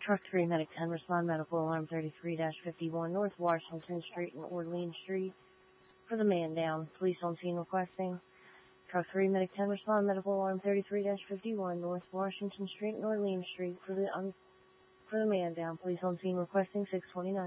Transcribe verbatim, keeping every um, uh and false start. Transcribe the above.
Truck three, Medic ten, respond medical alarm thirty-three fifty-one North Washington Street and Orleans Street for the man down. Police on scene requesting. Truck three, Medic ten, respond medical alarm thirty-three fifty-one North Washington Street and Orleans Street for the un- for the man down. Police on scene requesting six twenty-nine.